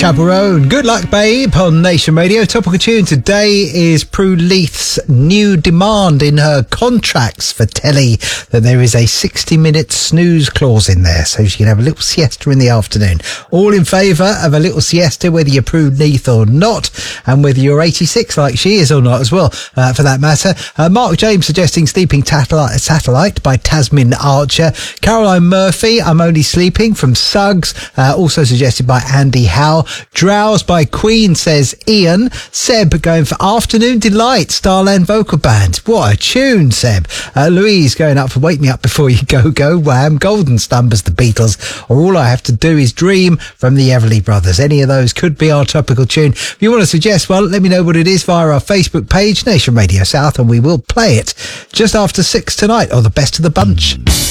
Chapel Road. Good luck, babe, on Nation Radio. Topical tune today is Prue Leith's new demand in her contracts for telly that there is a 60-minute snooze clause in there, so she can have a little siesta in the afternoon. All in favour of a little siesta, whether you're Prue Leith or not, and whether you're 86 like she is or not as well, for that matter. Mark James suggesting Sleeping Satellite by Tasmin Archer. Caroline Murphy, I'm Only Sleeping from Suggs, also suggested by Andy Howe. Drowse by Queen, says Ian. Seb going for Afternoon Delight, Starland Vocal Band. What a tune, Seb. Louise going up for Wake Me Up Before You Go, Wham. Golden Stumbers, The Beatles, or All I Have to Do Is Dream from the Everly Brothers. Any of those could be our topical tune. If you want to suggest, well, let me know what it is via our Facebook page, Nation Radio South, and we will play it just after 6 tonight, or the best of the bunch.